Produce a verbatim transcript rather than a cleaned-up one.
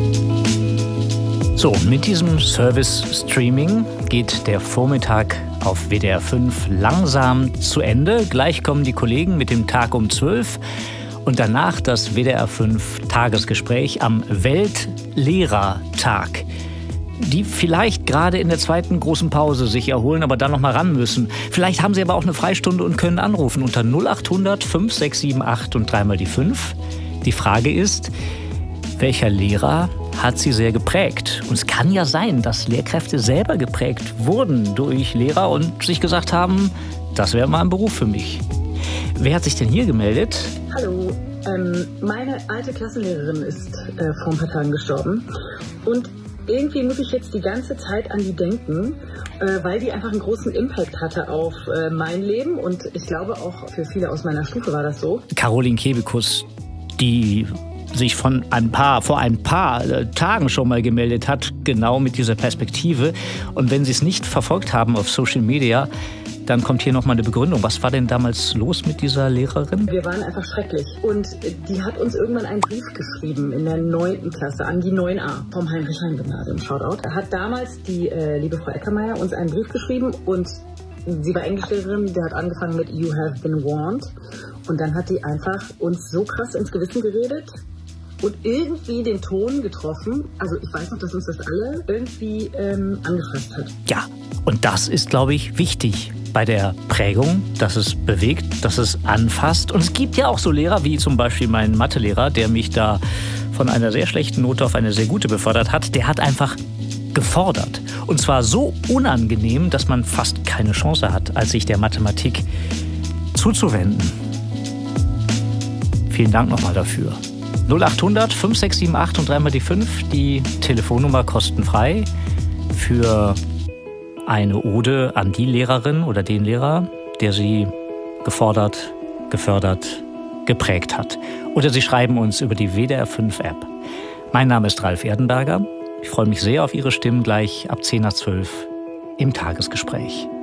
So, mit diesem Service-Streaming geht der Vormittag auf W D R fünf langsam zu Ende. Gleich kommen die Kollegen mit dem Tag um zwölf und danach das W D R fünf Tagesgespräch am Weltlehrertag. Die vielleicht gerade in der zweiten großen Pause sich erholen, aber dann noch mal ran müssen. Vielleicht haben sie aber auch eine Freistunde und können anrufen unter null acht hundert fünf sechs sieben acht und dreimal die fünf. Die Frage ist, welcher Lehrer hat sie sehr geprägt? Und es kann ja sein, dass Lehrkräfte selber geprägt wurden durch Lehrer und sich gesagt haben, das wäre mal ein Beruf für mich. Wer hat sich denn hier gemeldet? Hallo, ähm, meine alte Klassenlehrerin ist äh, vor ein paar Tagen gestorben. Und irgendwie muss ich jetzt die ganze Zeit an die denken, äh, weil die einfach einen großen Impact hatte auf äh, mein Leben. Und ich glaube auch für viele aus meiner Stufe war das so. Caroline Kebekus, die sich von ein paar, vor ein paar äh, Tagen schon mal gemeldet hat, genau mit dieser Perspektive. Und wenn Sie es nicht verfolgt haben auf Social Media, dann kommt hier nochmal eine Begründung. Was war denn damals los mit dieser Lehrerin? Wir waren einfach schrecklich. Und die hat uns irgendwann einen Brief geschrieben in der neunten Klasse an die neun a vom Heinrich-Heine-Gymnasium. Shoutout. Da hat damals die äh, liebe Frau Eckermeier uns einen Brief geschrieben und sie war Englischlehrerin, der hat angefangen mit You have been warned. Und dann hat die einfach uns so krass ins Gewissen geredet und irgendwie den Ton getroffen. Also ich weiß noch, dass uns das alle irgendwie ähm, angefasst hat. Ja, und das ist, glaube ich, wichtig bei der Prägung, dass es bewegt, dass es anfasst. Und es gibt ja auch so Lehrer, wie zum Beispiel mein Mathelehrer, der mich da von einer sehr schlechten Note auf eine sehr gute befördert hat. Der hat einfach gefordert. Und zwar so unangenehm, dass man fast keine Chance hat, als sich der Mathematik zuzuwenden. Vielen Dank nochmal dafür. null acht hundert fünf sechs sieben acht und dreimal die fünf, die Telefonnummer kostenfrei für eine Ode an die Lehrerin oder den Lehrer, der sie gefordert, gefördert, geprägt hat. Oder Sie schreiben uns über die W D R fünf App. Mein Name ist Ralf Erdenberger. Ich freue mich sehr auf Ihre Stimmen gleich ab zehn nach zwölf im Tagesgespräch.